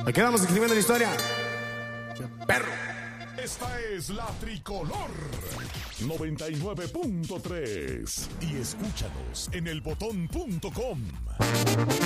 Aquí vamos escribiendo la historia. Perro. Esta es la Tricolor 99.3 y escúchanos en elbotón.com.